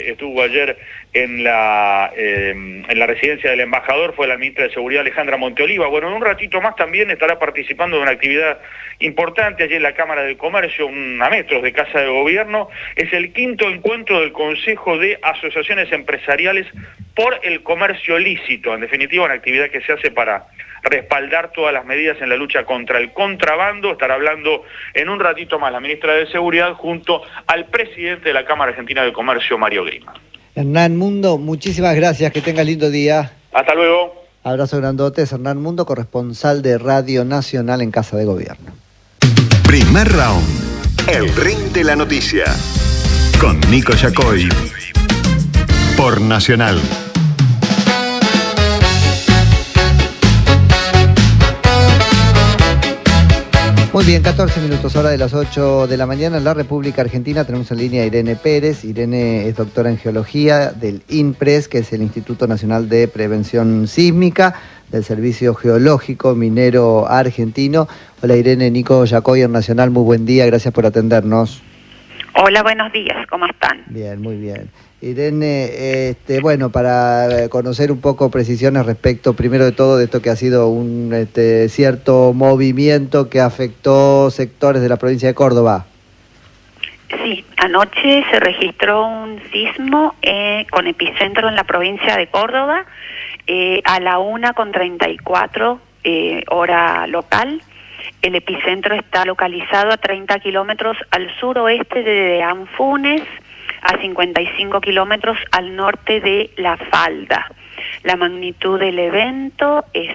que estuvo ayer en la residencia del embajador fue la ministra de Seguridad, Alejandra Monteoliva. Bueno, en un ratito más también estará participando de una actividad importante allí en la Cámara de Comercio, a metros de Casa de Gobierno. Es el 5º encuentro del Consejo de Asociaciones Empresariales por el Comercio Lícito. En definitiva, una actividad que se hace para respaldar todas las medidas en la lucha contra el contrabando. Estará hablando en un ratito más la ministra de Seguridad junto al presidente de la Cámara Argentina de Comercio, Mario Grima. Hernán Mundo, muchísimas gracias, que tengas lindo día. Hasta luego. Abrazo grandote, Hernán Mundo, corresponsal de Radio Nacional en Casa de Gobierno. Primer round, el ring de la noticia, con Nico Yacoy, por Nacional. Muy bien, 14 minutos, hora de las 8 de la mañana en la República Argentina. Tenemos en línea a Irene Pérez. Irene es doctora en Geología del INPRES, que es el Instituto Nacional de Prevención Sísmica, del Servicio Geológico Minero Argentino. Hola Irene, Nico Yacoy en Nacional, muy buen día, gracias por atendernos. Hola, buenos días, ¿cómo están? Bien, muy bien. Irene, bueno, para conocer un poco precisiones respecto, primero de todo, de esto que ha sido un cierto movimiento que afectó sectores de la provincia de Córdoba. Sí, anoche se registró un sismo con epicentro en la provincia de Córdoba a la 1:34 hora local. El epicentro está localizado a 30 kilómetros al suroeste de Anfunes, a 55 kilómetros al norte de La Falda. La magnitud del evento es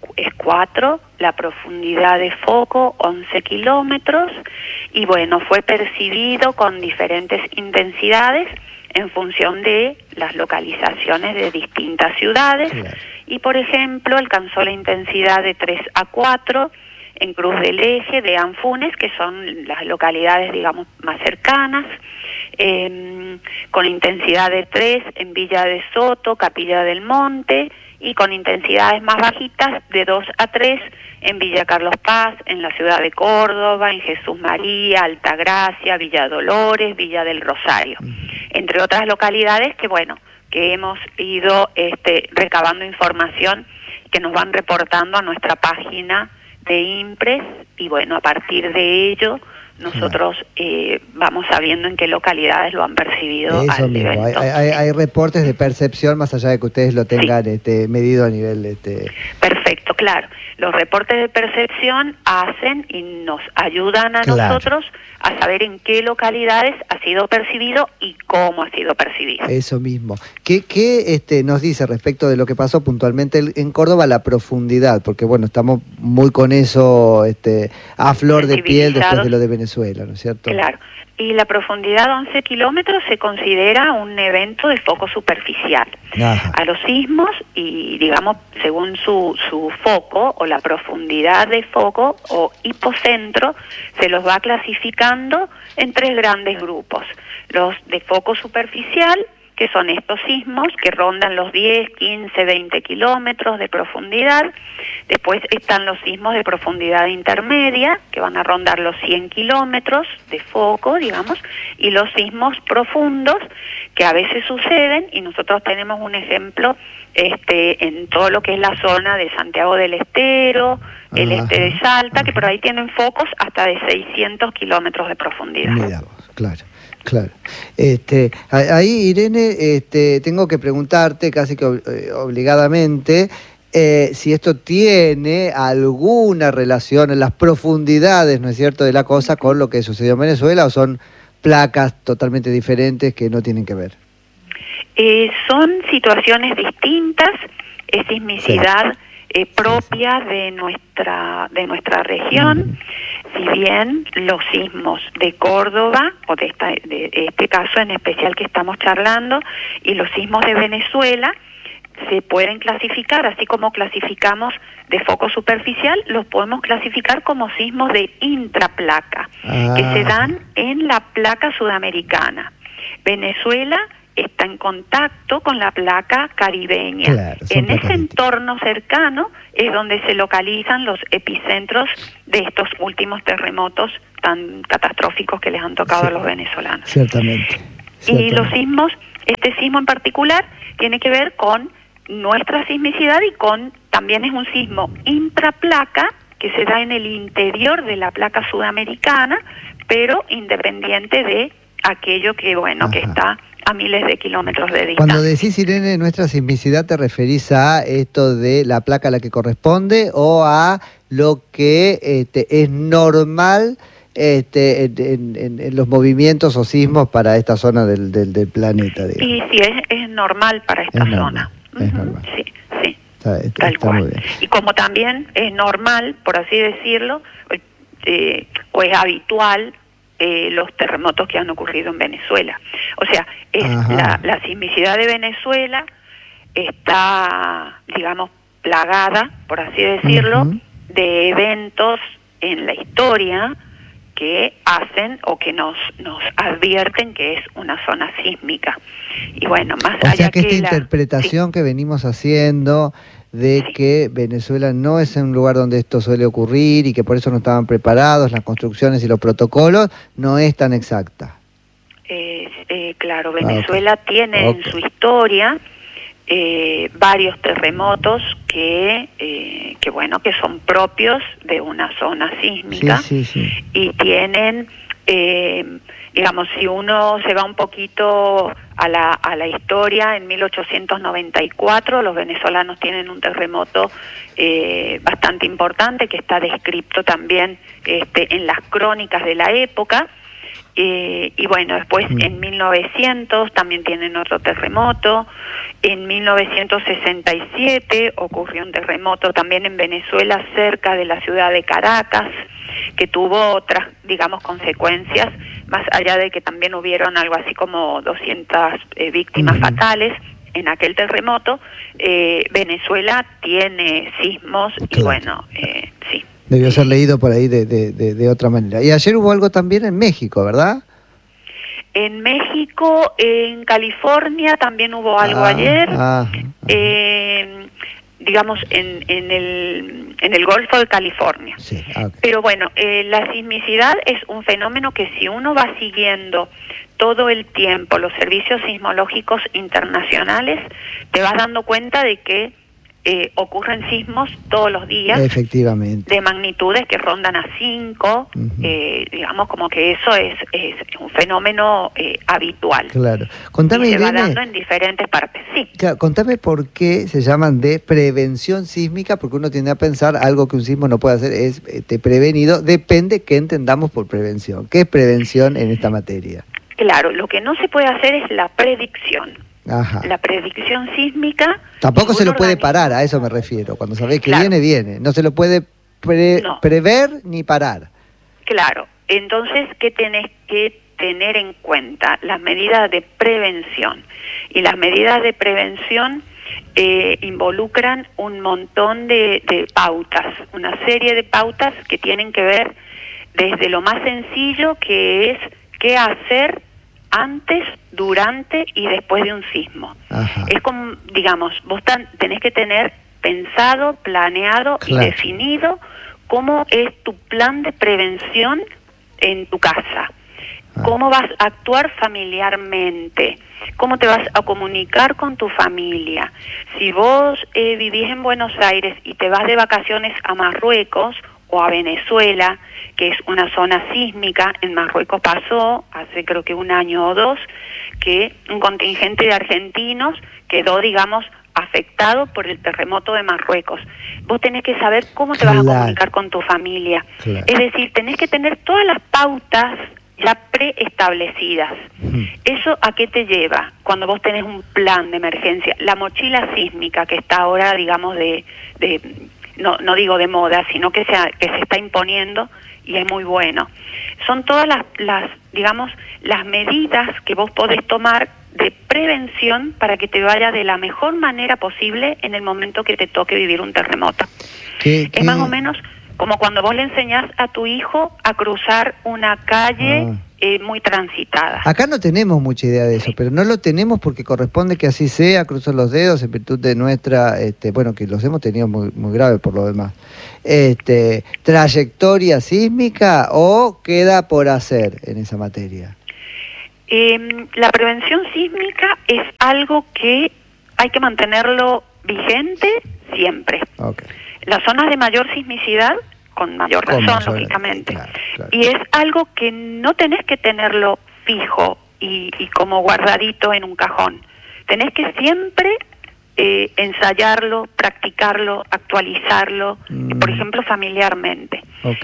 4, la profundidad de foco 11 kilómetros y bueno, fue percibido con diferentes intensidades en función de las localizaciones de distintas ciudades. Y por ejemplo alcanzó la intensidad de 3 a 4 en Cruz del Eje de Anfunes, que son las localidades, digamos, más cercanas, con intensidad de 3 en Villa de Soto, Capilla del Monte, y con intensidades más bajitas de 2 a 3 en Villa Carlos Paz, en la ciudad de Córdoba, en Jesús María, Altagracia, Villa Dolores, Villa del Rosario, entre otras localidades que, bueno, que hemos ido recabando información que nos van reportando a nuestra página de INPRES, y bueno, a partir de ello nosotros vamos sabiendo en qué localidades lo han percibido. Eso al mismo, evento. hay reportes de percepción más allá de que ustedes lo tengan medido a nivel... Perfecto, claro. Los reportes de percepción hacen y nos ayudan a nosotros a saber en qué localidades ha sido percibido y cómo ha sido percibido. Eso mismo. ¿Qué nos dice respecto de lo que pasó puntualmente en Córdoba, la profundidad? Porque bueno, estamos muy con eso a flor de piel después de lo de Venezuela, ¿no es cierto? Claro. Y la profundidad de 11 kilómetros se considera un evento de foco superficial. Ajá. A los sismos, y digamos, según su foco o la profundidad de foco o hipocentro, se los va clasificando en 3 grandes grupos. Los de foco superficial, que son estos sismos que rondan los 10, 15, 20 kilómetros de profundidad. Después están los sismos de profundidad intermedia, que van a rondar los 100 kilómetros de foco, digamos, y los sismos profundos, que a veces suceden, y nosotros tenemos un ejemplo en todo lo que es la zona de Santiago del Estero, el este de Salta, que por ahí tienen focos hasta de 600 kilómetros de profundidad. Mira vos, claro. Claro. Ahí, Irene, tengo que preguntarte casi que obligadamente si esto tiene alguna relación en las profundidades, ¿no es cierto?, de la cosa con lo que sucedió en Venezuela, o son placas totalmente diferentes que no tienen que ver. Son situaciones distintas, es sismicidad propia de nuestra región. Si bien los sismos de Córdoba, o de este caso en especial que estamos charlando, y los sismos de Venezuela, se pueden clasificar, así como clasificamos de foco superficial, los podemos clasificar como sismos de intraplaca, que se dan en la placa sudamericana. Venezuela está en contacto con la placa caribeña. Claro, en ese entorno cercano es donde se localizan los epicentros de estos últimos terremotos tan catastróficos que les han tocado a los venezolanos. Ciertamente. Y los sismos Este sismo en particular tiene que ver con nuestra sismicidad y también es un sismo intraplaca que se da en el interior de la placa sudamericana, pero independiente de aquello que, que está a miles de kilómetros de distancia. Cuando decís, Irene, nuestra sismicidad, ¿te referís a esto de la placa a la que corresponde o a lo que es normal en los movimientos o sismos para esta zona del planeta? Digamos. Y sí, es normal para esta zona. Es normal. Sí, sí. Tal cual. Muy bien. Y como también es normal, por así decirlo, o es habitual, los terremotos que han ocurrido en Venezuela. O sea, la sismicidad de Venezuela está, digamos, plagada, por así decirlo, de eventos en la historia que hacen o que nos advierten que es una zona sísmica. Y bueno, más allá o sea que esta interpretación que venimos haciendo de que Venezuela no es un lugar donde esto suele ocurrir y que por eso no estaban preparados las construcciones y los protocolos, no es tan exacta. Claro, Venezuela tiene en su historia varios terremotos que son propios de una zona sísmica. Y tienen, digamos, si uno se va un poquito a la historia, en 1894 los venezolanos tienen un terremoto bastante importante que está descrito también en las crónicas de la época. Y bueno, después en 1900 también tienen otro terremoto. En 1967 ocurrió un terremoto también en Venezuela cerca de la ciudad de Caracas, que tuvo otras, digamos, consecuencias, más allá de que también hubieron algo así como 200 víctimas fatales en aquel terremoto. Venezuela tiene sismos y bueno, sí. Debió ser leído por ahí de otra manera. Y ayer hubo algo también en México, ¿verdad? En México, en California también hubo algo ayer. Digamos, en el Golfo de California. Sí, Pero bueno, la sismicidad es un fenómeno que si uno va siguiendo todo el tiempo los servicios sismológicos internacionales, te vas dando cuenta de que ocurren sismos todos los días. Efectivamente. De magnitudes que rondan a 5, digamos como que eso es un fenómeno habitual. Claro. Contame, y se va Irene, dando en diferentes partes. Sí. Claro, contame por qué se llaman de prevención sísmica, porque uno tiende a pensar algo que un sismo no puede hacer es prevenido. Depende qué entendamos por prevención. ¿Qué es prevención en esta materia? Claro, lo que no se puede hacer es la predicción. La predicción sísmica... Tampoco se lo puede parar, a eso me refiero. Cuando sabés que viene, viene. No se lo puede prever ni parar. Claro. Entonces, ¿qué tenés que tener en cuenta? Las medidas de prevención. Y las medidas de prevención involucran un montón de pautas. Una serie de pautas que tienen que ver desde lo más sencillo, que es qué hacer antes, durante y después de un sismo. Es como, digamos, vos tenés que tener pensado, planeado y definido cómo es tu plan de prevención en tu casa. Cómo vas a actuar familiarmente, cómo te vas a comunicar con tu familia. Si vos vivís en Buenos Aires y te vas de vacaciones a Marruecos o a Venezuela, que es una zona sísmica, en Marruecos pasó hace creo que 1 año o 2, que un contingente de argentinos quedó, digamos, afectado por el terremoto de Marruecos. Vos tenés que saber cómo te vas a comunicar con tu familia. Es decir, tenés que tener todas las pautas ya preestablecidas. ¿Eso a qué te lleva? Cuando vos tenés un plan de emergencia, la mochila sísmica que está ahora, digamos, no digo de moda, sino que se está imponiendo y es muy bueno. Son todas digamos, las medidas que vos podés tomar de prevención para que te vaya de la mejor manera posible en el momento que te toque vivir un terremoto. Es más o menos como cuando vos le enseñás a tu hijo a cruzar una calle muy transitada. Acá no tenemos mucha idea de eso, pero no lo tenemos porque corresponde que así sea, cruzo los dedos en virtud de nuestra, bueno, que los hemos tenido muy, muy graves por lo demás, trayectoria sísmica, o queda por hacer en esa materia. La prevención sísmica es algo que hay que mantenerlo vigente siempre. Okay. Las zonas de mayor sismicidad, con mayor razón, lógicamente. Claro. Y es algo que no tenés que tenerlo fijo y como guardadito en un cajón. Tenés que siempre ensayarlo, practicarlo, actualizarlo, por ejemplo, familiarmente,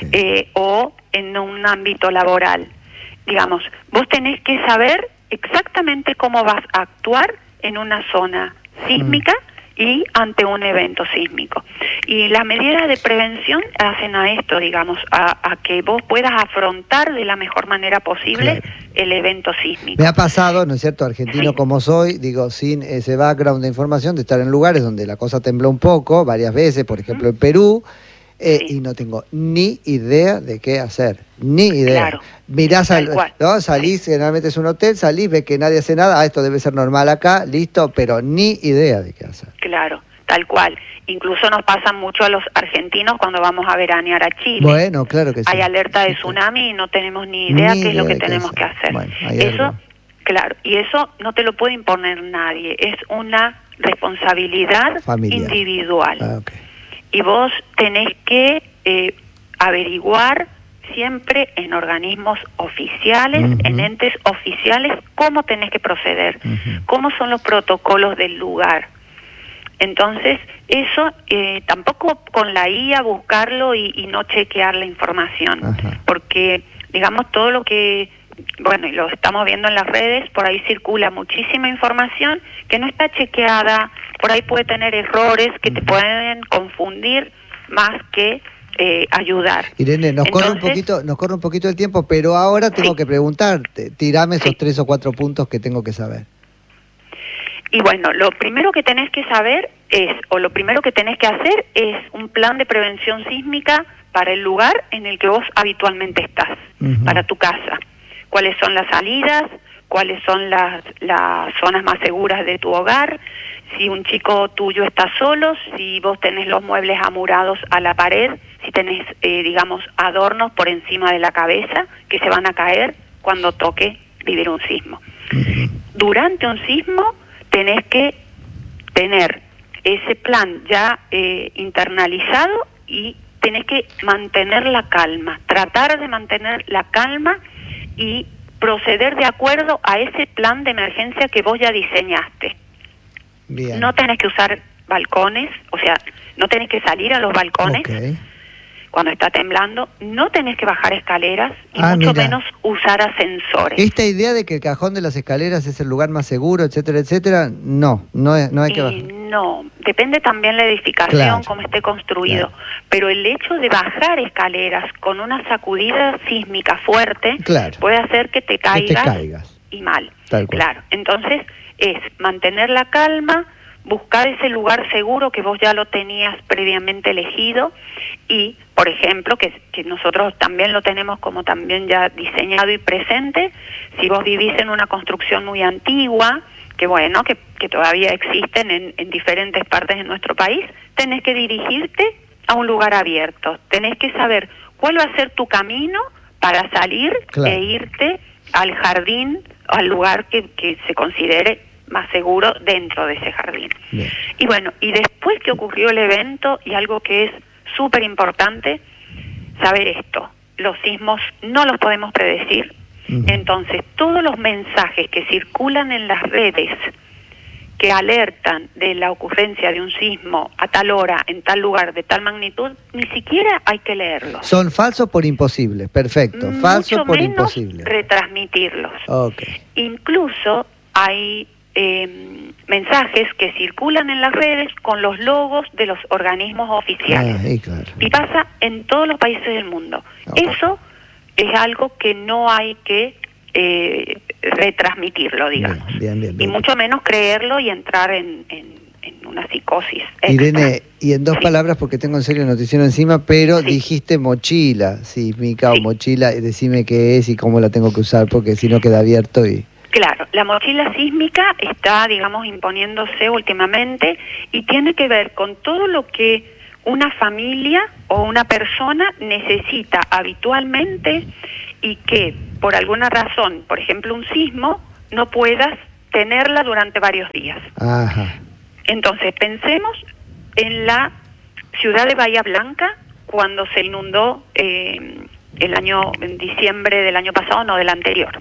o en un ámbito laboral. Digamos, vos tenés que saber exactamente cómo vas a actuar en una zona sísmica y ante un evento sísmico. Y las medidas de prevención hacen a esto, digamos, a que vos puedas afrontar de la mejor manera posible el evento sísmico. Me ha pasado, ¿no es cierto?, argentino como soy, digo, sin ese background de información, de estar en lugares donde la cosa tembló un poco, varias veces, por ejemplo en Perú, y no tengo ni idea de qué hacer, ni idea. Claro. Mirás, ¿no? Salís, generalmente es un hotel, salís, ves que nadie hace nada, esto debe ser normal acá, listo, pero ni idea de qué hacer. Claro, tal cual. Incluso nos pasa mucho a los argentinos cuando vamos a veranear a Chile. Bueno, claro que sí. Hay alerta de tsunami y no tenemos ni idea qué es lo que tenemos que hacer. Bueno, eso, claro, y eso no te lo puede imponer nadie, es una responsabilidad individual. Y vos tenés que averiguar siempre en organismos oficiales, en entes oficiales, cómo tenés que proceder, cómo son los protocolos del lugar. Entonces, eso tampoco con la IA buscarlo y no chequear la información, porque, digamos, todo lo que, bueno, y lo estamos viendo en las redes, por ahí circula muchísima información que no está chequeada, por ahí puede tener errores que te pueden confundir más que ayudar. Irene, nos corre un poquito el tiempo, pero ahora tengo que preguntarte, tirame esos 3 o 4 puntos que tengo que saber. Y bueno, lo primero que tenés que saber lo primero que tenés que hacer es un plan de prevención sísmica para el lugar en el que vos habitualmente estás, para tu casa. ¿Cuáles son las salidas? ¿Cuáles son las zonas más seguras de tu hogar? Si un chico tuyo está solo, si vos tenés los muebles amurados a la pared, si tenés, digamos, adornos por encima de la cabeza que se van a caer cuando toque vivir un sismo. Durante un sismo tenés que tener ese plan ya internalizado y tenés que mantener la calma, tratar de mantener la calma y proceder de acuerdo a ese plan de emergencia que vos ya diseñaste. Bien. No tenés que usar balcones, o sea, no tenés que salir a los balcones cuando está temblando, no tenés que bajar escaleras y mucho menos usar ascensores. Esta idea de que el cajón de las escaleras es el lugar más seguro, etcétera, etcétera, no hay que bajar. No, depende también la edificación, cómo esté construido, pero el hecho de bajar escaleras con una sacudida sísmica fuerte puede hacer que te caigas y mal. Claro, entonces es mantener la calma, buscar ese lugar seguro que vos ya lo tenías previamente elegido y, por ejemplo, que nosotros también lo tenemos como también ya diseñado y presente, si vos vivís en una construcción muy antigua, que bueno, que todavía existen en diferentes partes de nuestro país, tenés que dirigirte a un lugar abierto, tenés que saber cuál va a ser tu camino para salir e irte al jardín, al lugar que se considere más seguro dentro de ese jardín. Bien. Y bueno, y después que ocurrió el evento, y algo que es súper importante, saber esto, los sismos no los podemos predecir, entonces todos los mensajes que circulan en las redes que alertan de la ocurrencia de un sismo a tal hora, en tal lugar, de tal magnitud, ni siquiera hay que leerlos. Son falsos por imposibles, perfecto, falsos por imposibles. Retransmitirlos. Incluso hay mensajes que circulan en las redes con los logos de los organismos oficiales. Y pasa en todos los países del mundo. Eso es algo que no hay que retransmitirlo, digamos. Bien. Y mucho menos creerlo y entrar en una psicosis. Irene, y en 2 palabras, porque tengo en serio noticiero encima, pero dijiste mochila sísmica o mochila, decime qué es y cómo la tengo que usar, porque si no queda abierto y... Claro, la mochila sísmica está, digamos, imponiéndose últimamente y tiene que ver con todo lo que una familia o una persona necesita habitualmente y que por alguna razón, por ejemplo un sismo, no puedas tenerla durante varios días. Ajá. Entonces pensemos en la ciudad de Bahía Blanca cuando se inundó en diciembre del año pasado, no del anterior.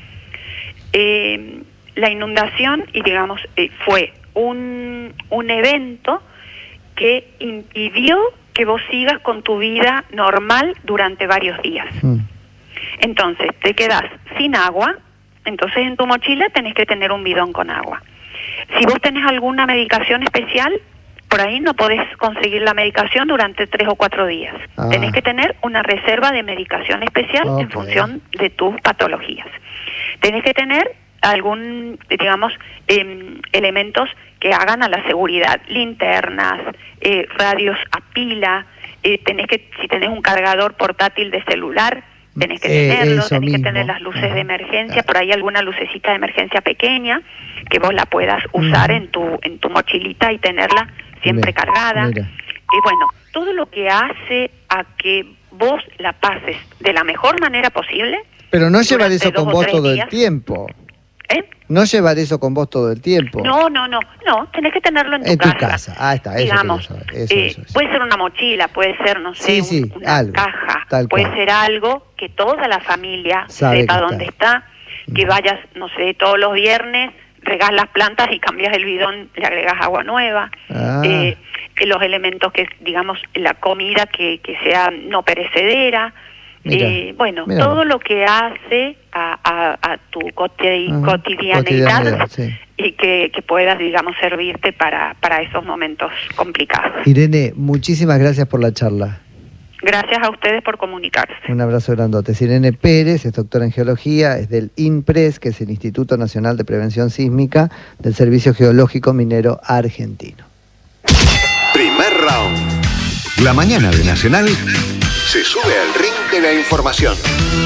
La inundación, y digamos, fue un evento que impidió que vos sigas con tu vida normal durante varios días. Entonces, te quedás sin agua, entonces en tu mochila tenés que tener un bidón con agua. Si vos tenés alguna medicación especial, por ahí no podés conseguir la medicación durante 3 o 4 días. Tenés que tener una reserva de medicación especial en función de tus patologías. Tenés que tener algún, digamos, elementos que hagan a la seguridad, linternas, radios a pila, si tenés un cargador portátil de celular, tenés que tenerlo, tenés que tener las luces de emergencia, por ahí alguna lucecita de emergencia pequeña que vos la puedas usar en tu mochilita y tenerla siempre cargada. Y bueno, todo lo que hace a que vos la pases de la mejor manera posible. Pero no llevar eso con vos todo el tiempo. No llevar eso con vos todo el tiempo. No, tenés que tenerlo en tu casa. Ah, está, eso digamos, eso. Puede ser una mochila, puede ser, no sé, una algo, caja, puede ser algo que toda la familia sepa dónde está, que vayas, no sé, todos los viernes, regás las plantas y cambias el bidón, le agregas agua nueva, los elementos que, digamos, la comida que sea no perecedera. Todo lo que hace a tu cotidianidad y que puedas, digamos, servirte para esos momentos complicados. Irene, muchísimas gracias por la charla. Gracias a ustedes por comunicarse. Un abrazo grandote. Irene Pérez es doctora en geología, es del INPRES, que es el Instituto Nacional de Prevención Sísmica del Servicio Geológico Minero Argentino. Primer round. La mañana de Nacional se sube al ring de la información.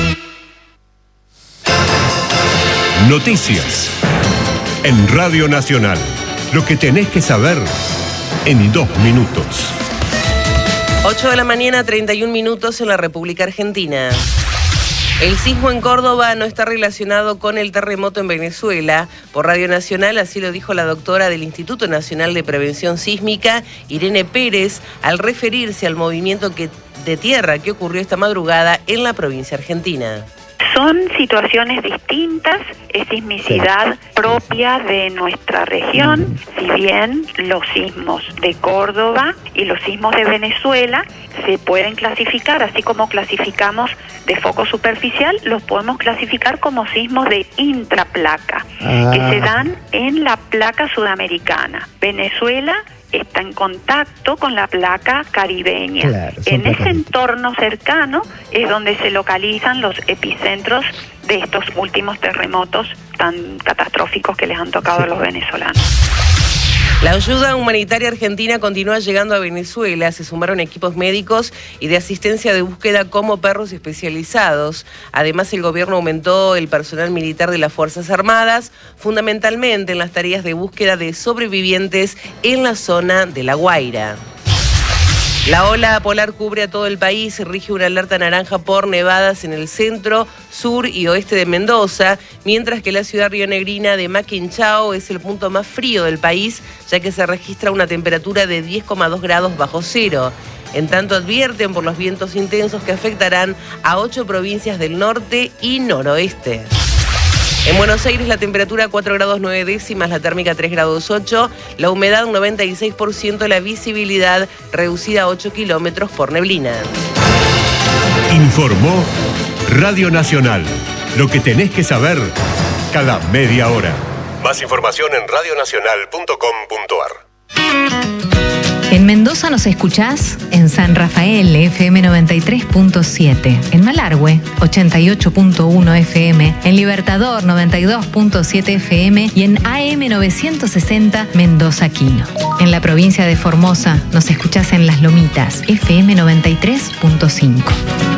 Noticias. En Radio Nacional. Lo que tenés que saber en 2 minutos. 8 de la mañana, 31 minutos en la República Argentina. El sismo en Córdoba no está relacionado con el terremoto en Venezuela. Por Radio Nacional, así lo dijo la doctora del Instituto Nacional de Prevención Sísmica, Irene Pérez, al referirse al movimiento de tierra que ocurrió esta madrugada en la provincia argentina. Son situaciones distintas, es sismicidad propia de nuestra región, si bien los sismos de Córdoba y los sismos de Venezuela se pueden clasificar, así como clasificamos de foco superficial, los podemos clasificar como sismos de intraplaca, que se dan en la placa sudamericana. Venezuela está en contacto con la placa caribeña. Claro, en ese entorno cercano es donde se localizan los epicentros de estos últimos terremotos tan catastróficos que les han tocado a los venezolanos. La ayuda humanitaria argentina continúa llegando a Venezuela. Se sumaron equipos médicos y de asistencia de búsqueda como perros especializados. Además, el gobierno aumentó el personal militar de las Fuerzas Armadas, fundamentalmente en las tareas de búsqueda de sobrevivientes en la zona de La Guaira. La ola polar cubre a todo el país, rige una alerta naranja por nevadas en el centro, sur y oeste de Mendoza, mientras que la ciudad rionegrina de Maquinchao es el punto más frío del país, ya que se registra una temperatura de 10,2 grados bajo cero. En tanto, advierten por los vientos intensos que afectarán a 8 provincias del norte y noroeste. En Buenos Aires la temperatura 4 grados 9 décimas, la térmica 3 grados 8, la humedad un 96%, la visibilidad reducida a 8 kilómetros por neblina. Informó Radio Nacional. Lo que tenés que saber cada media hora. Más información en radionacional.com.ar. En Mendoza nos escuchás en San Rafael, FM 93.7, en Malargüe, 88.1 FM, en Libertador, 92.7 FM y en AM 960 Mendoza Quino. En la provincia de Formosa nos escuchás en Las Lomitas, FM 93.5.